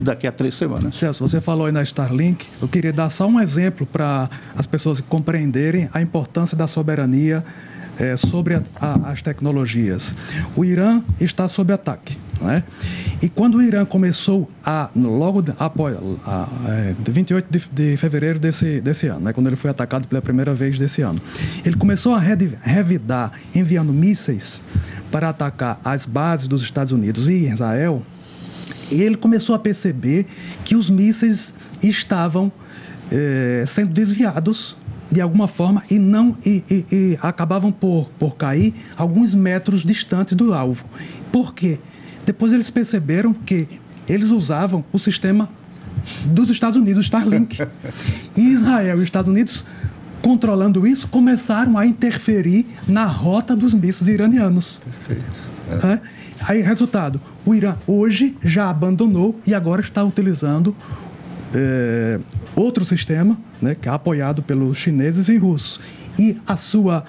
daqui a 3 semanas. Celso, você falou aí na Starlink, eu queria dar só um exemplo para as pessoas compreenderem a importância da soberania sobre as tecnologias. O Irã está sob ataque, né? E quando o Irã começou logo após 28 de fevereiro desse ano, né, quando ele foi atacado pela primeira vez desse ano, ele começou a revidar, enviando mísseis para atacar as bases dos Estados Unidos e Israel. E ele começou a perceber que os mísseis estavam sendo desviados de alguma forma e acabavam por cair alguns metros distantes do alvo. Por quê? Depois eles perceberam que eles usavam o sistema dos Estados Unidos, o Starlink. E Israel e os Estados Unidos, controlando isso, começaram a interferir na rota dos mísseis iranianos. Perfeito. Aí, resultado, o Irã hoje já abandonou e agora está utilizando outro sistema, né, que é apoiado pelos chineses e russos. E a sua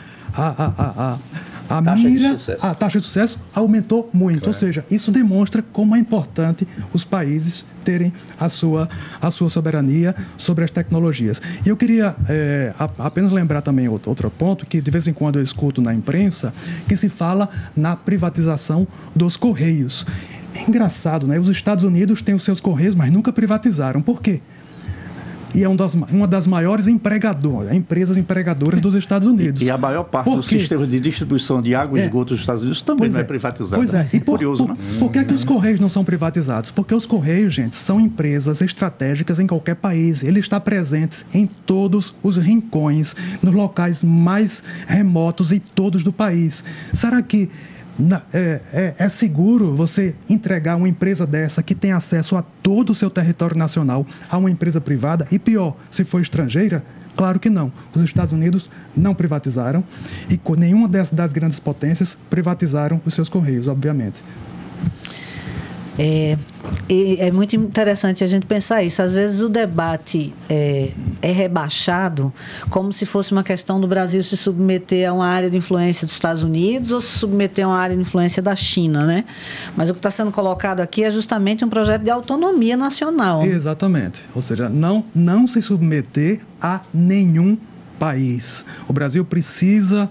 a taxa de sucesso aumentou muito. Claro. Ou seja, isso demonstra como é importante os países terem a sua soberania sobre as tecnologias. E eu queria apenas lembrar também outro ponto, que de vez em quando eu escuto na imprensa, que se fala na privatização dos Correios. É engraçado, né? Os Estados Unidos têm os seus Correios, mas nunca privatizaram. Por quê? E é uma das maiores empresas empregadoras dos Estados Unidos. E a maior parte do sistema de distribuição de água e esgoto dos Estados Unidos também não é privatizada. Pois é. E curioso, né? Por que os Correios não são privatizados? Porque os Correios, gente, são empresas estratégicas em qualquer país. Ele está presente em todos os rincões, nos locais mais remotos e todos do país. Será que é seguro você entregar uma empresa dessa que tem acesso a todo o seu território nacional a uma empresa privada? E pior, se for estrangeira? Claro que não. Os Estados Unidos não privatizaram e nenhuma das grandes potências privatizaram os seus Correios, obviamente. É muito interessante a gente pensar isso. Às vezes o debate é rebaixado como se fosse uma questão do Brasil se submeter a uma área de influência dos Estados Unidos ou se submeter a uma área de influência da China, né? Mas o que está sendo colocado aqui é justamente um projeto de autonomia nacional. Exatamente. Ou seja, não se submeter a nenhum país. O Brasil precisa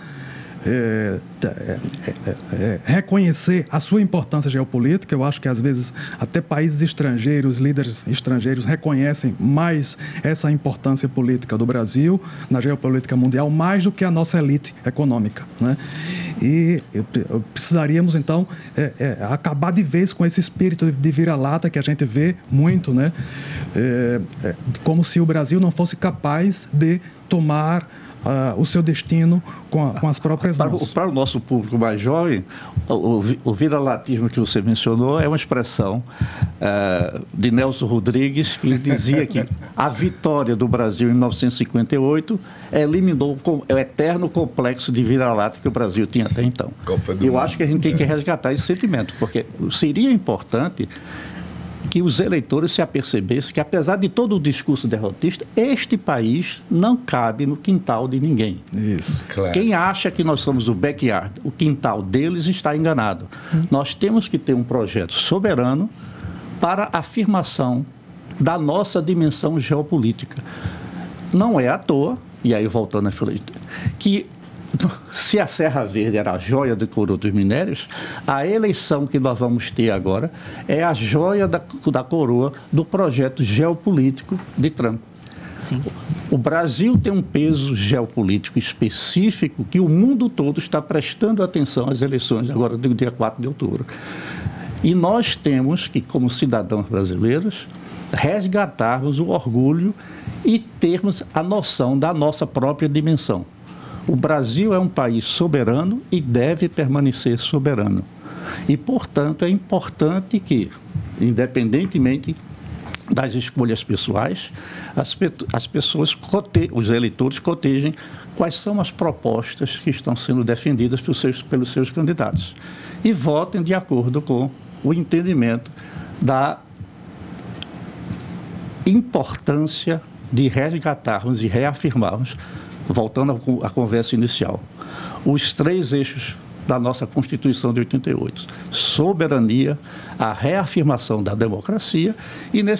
reconhecer a sua importância geopolítica. Eu acho que às vezes até países estrangeiros, líderes estrangeiros reconhecem mais essa importância política do Brasil na geopolítica mundial, mais do que a nossa elite econômica, né? E precisaríamos então acabar de vez com esse espírito de vira-lata que a gente vê muito, né? Como se o Brasil não fosse capaz de tomar o seu destino com as próprias mãos. Para o nosso público mais jovem, o vira-latismo que você mencionou é uma expressão de Nelson Rodrigues, que dizia que a vitória do Brasil em 1958 eliminou o eterno complexo de vira-lata que o Brasil tinha até então. Eu acho que a gente tem que resgatar esse sentimento, porque seria importante que os eleitores se apercebessem que, apesar de todo o discurso derrotista, este país não cabe no quintal de ninguém. Isso, claro. Quem acha que nós somos o backyard, o quintal deles, está enganado. Nós temos que ter um projeto soberano para a afirmação da nossa dimensão geopolítica. Não é à toa, e aí voltando a falar, que se a Serra Verde era a joia da coroa dos minérios, a eleição que nós vamos ter agora é a joia da coroa do projeto geopolítico de Trump. Sim. O Brasil tem um peso geopolítico específico que o mundo todo está prestando atenção às eleições agora do dia 4 de outubro. E nós temos que, como cidadãos brasileiros, resgatarmos o orgulho e termos a noção da nossa própria dimensão. O Brasil é um país soberano e deve permanecer soberano. E, portanto, é importante que, independentemente das escolhas pessoais, as pessoas, os eleitores, cotejem quais são as propostas que estão sendo defendidas pelos seus candidatos e votem de acordo com o entendimento da importância de resgatarmos e reafirmarmos, voltando à conversa inicial, os 3 eixos da nossa Constituição de 88. Soberania, a reafirmação da democracia e, nesse